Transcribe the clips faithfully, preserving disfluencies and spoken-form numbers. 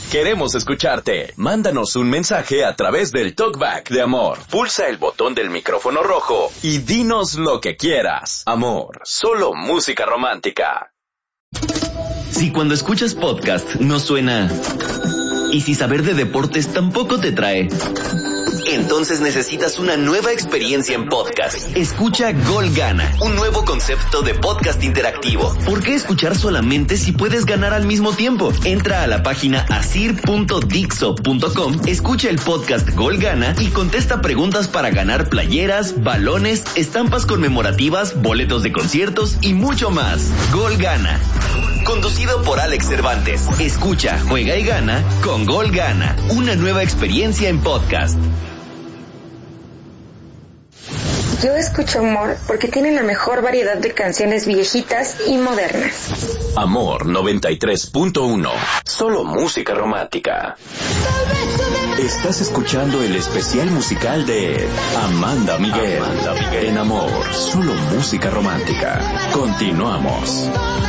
Queremos escucharte. Mándanos un mensaje a través del Talkback de Amor. Pulsa el botón del micrófono rojo y dinos lo que quieras. Amor, solo música romántica. Si cuando escuchas podcast no suena... y si saber de deportes tampoco te trae... entonces necesitas una nueva experiencia en podcast. Escucha Gol Gana, un nuevo concepto de podcast interactivo. ¿Por qué escuchar solamente si puedes ganar al mismo tiempo? Entra a la página asir punto dixo punto com, escucha el podcast Gol Gana y contesta preguntas para ganar playeras, balones, estampas conmemorativas, boletos de conciertos y mucho más. Gol Gana. Conducido por Alex Cervantes. Escucha, juega y gana con Gol Gana. Una nueva experiencia en podcast. Yo escucho Amor porque tiene la mejor variedad de canciones viejitas y modernas. Amor noventa y tres punto uno. Solo música romántica. Estás escuchando el especial musical de Amanda Miguel. Amanda Miguel en Amor. Solo música romántica. Continuamos.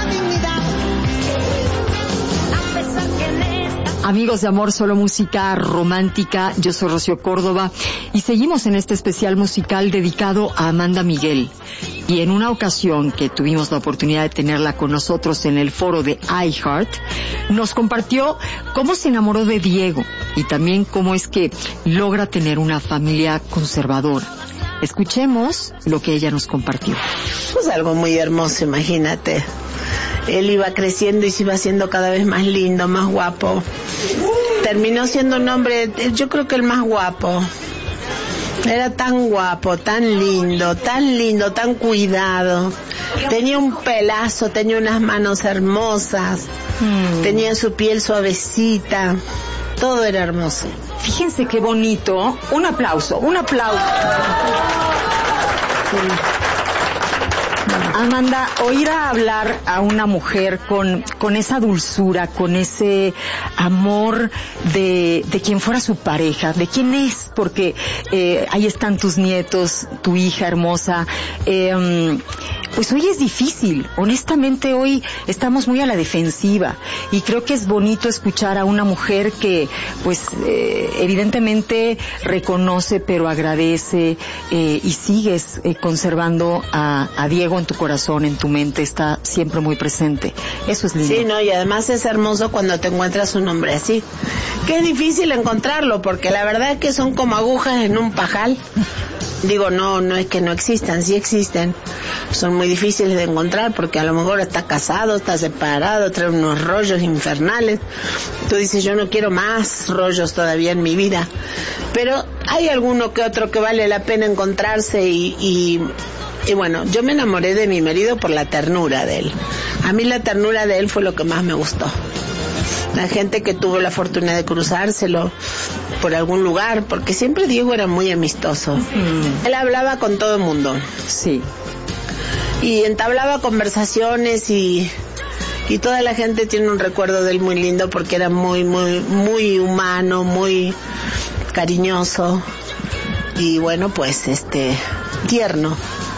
Amigos de Amor, solo música romántica, yo soy Rocío Córdoba y seguimos en este especial musical dedicado a Amanda Miguel. Y en una ocasión que tuvimos la oportunidad de tenerla con nosotros en el foro de iHeart, nos compartió cómo se enamoró de Diego y también cómo es que logra tener una familia conservadora. Escuchemos lo que ella nos compartió. Pues algo muy hermoso, imagínate. Él iba creciendo y se iba haciendo cada vez más lindo, más guapo. Terminó siendo un hombre, yo creo que el más guapo. Era tan guapo, tan lindo, tan lindo, tan cuidado. Tenía un pelazo, tenía unas manos hermosas, mm. tenía su piel suavecita. Todo era hermoso. Fíjense qué bonito. Un aplauso, un aplauso. Sí. Amanda, oír a hablar a una mujer con, con esa dulzura, con ese amor de, de quien fuera su pareja, de quién es, porque eh, ahí están tus nietos, tu hija hermosa, eh, pues hoy es difícil, honestamente hoy estamos muy a la defensiva y creo que es bonito escuchar a una mujer que pues eh, evidentemente reconoce pero agradece eh, y sigues eh, conservando a, a Diego en tu corazón, en tu mente, está siempre muy presente. Eso es lindo. Sí, no, y además es hermoso cuando te encuentras un hombre así. Que es difícil encontrarlo, porque la verdad es que son como agujas en un pajal. Digo, no, no es que no existan, sí existen. Son muy difíciles de encontrar, porque a lo mejor está casado, está separado, trae unos rollos infernales. Tú dices, yo no quiero más rollos todavía en mi vida. Pero hay alguno que otro que vale la pena encontrarse y... y Y bueno, yo me enamoré de mi marido por la ternura de él. A mí la ternura de él fue lo que más me gustó. La gente que tuvo la fortuna de cruzárselo por algún lugar, porque siempre Diego era muy amistoso. Mm. Él hablaba con todo el mundo. Sí. Y entablaba conversaciones y, y toda la gente tiene un recuerdo de él muy lindo porque era muy, muy, muy humano, muy cariñoso y bueno, pues este, tierno.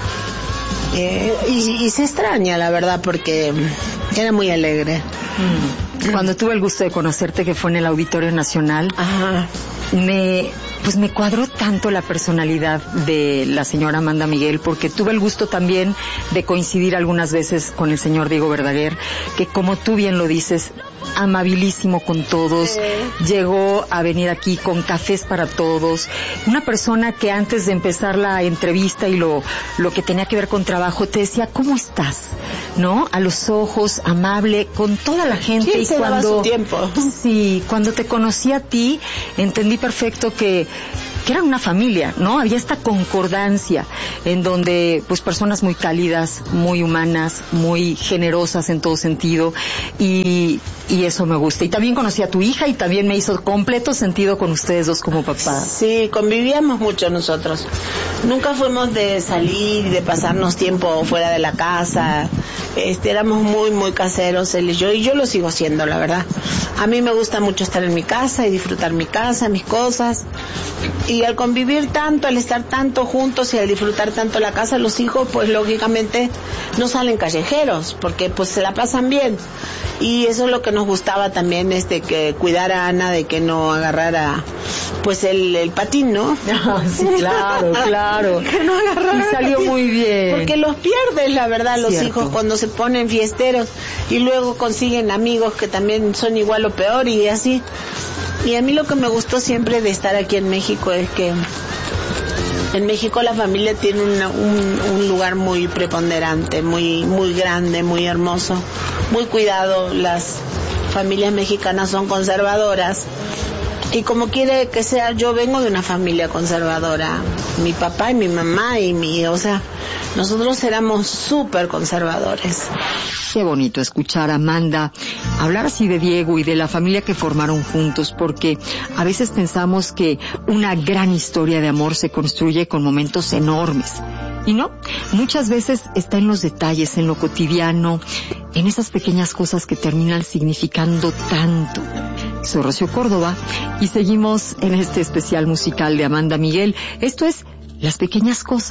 Eh, y, y se extraña, la verdad, porque era muy alegre. Mm. Cuando tuve el gusto de conocerte, que fue en el Auditorio Nacional, Ajá. me pues me cuadró tanto la personalidad de la señora Amanda Miguel, porque tuve el gusto también de coincidir algunas veces con el señor Diego Verdaguer, que como tú bien lo dices, amabilísimo con todos, sí. Llegó a venir aquí con cafés para todos, una persona que antes de empezar la entrevista y lo, lo que tenía que ver con trabajo, te decía, ¿cómo estás? ¿No? A los ojos, amable, con toda la gente. Sí, y se cuando, daba su tiempo. Sí, cuando te conocí a ti, entendí perfecto que que era una familia, ¿no? Había esta concordancia en donde, pues, personas muy cálidas, muy humanas, muy generosas en todo sentido, y, y eso me gusta. Y también conocí a tu hija y también me hizo completo sentido con ustedes dos como papás. Sí, convivíamos mucho nosotros. Nunca fuimos de salir y de pasarnos tiempo fuera de la casa. Este, éramos muy, muy caseros, él y yo, y yo lo sigo siendo, la verdad. A mí me gusta mucho estar en mi casa y disfrutar mi casa, mis cosas. Y al convivir tanto, al estar tanto juntos y al disfrutar tanto la casa, los hijos, pues lógicamente no salen callejeros, porque pues se la pasan bien. Y eso es lo que nos gustaba también este que cuidar a Ana de que no agarrara pues el, el patín, ¿no? Ah, sí, claro, claro. Que no agarrara. Y salió muy bien. Porque los pierdes, la verdad, los Cierto. hijos cuando se ponen fiesteros y luego consiguen amigos que también son igual o peor y así. Y a mí lo que me gustó siempre de estar aquí en México es que en México la familia tiene una, un, un lugar muy preponderante, muy, muy grande, muy hermoso, muy cuidado. Las familias mexicanas son conservadoras. Y como quiere que sea, yo vengo de una familia conservadora. Mi papá y mi mamá y mi, o sea, nosotros éramos súper conservadores. Qué bonito escuchar a Amanda hablar así de Diego y de la familia que formaron juntos, porque a veces pensamos que una gran historia de amor se construye con momentos enormes. Y no, muchas veces está en los detalles, en lo cotidiano, en esas pequeñas cosas que terminan significando tanto. Soy Rocío Córdoba y seguimos en este especial musical de Amanda Miguel. Esto es Las Pequeñas Cosas.